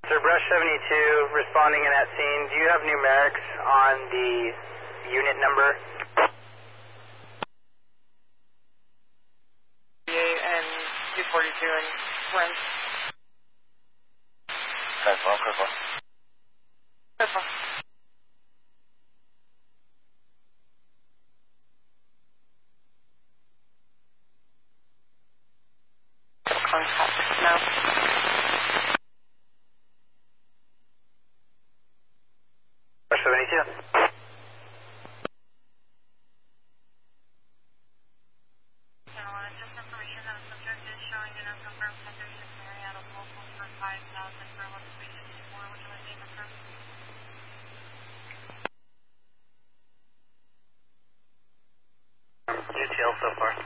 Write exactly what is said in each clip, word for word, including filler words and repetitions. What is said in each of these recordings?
Sir, Brush seventy-two responding in that scene. Do you have numerics on the unit number? And two forty-two and Flint. That's one, quick one. That's one. Contact now. Brush seventy-two. Just information that a subject is showing an unconfirmed ten thirty-six Marietta local for five thousand for eleven three fifty-four. Would you like to confirm? U T L so far.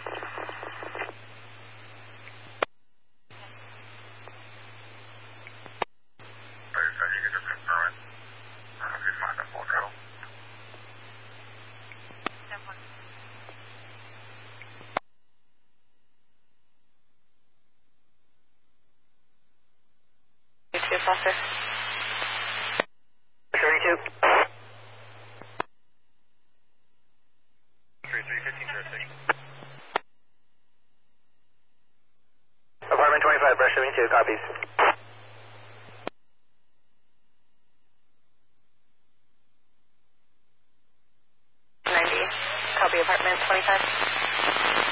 Officer. seventy-two. three three fifteen jurisdiction. Apartment twenty-five, Brush seventy-two, copies. ninety. Copy apartment twenty-five.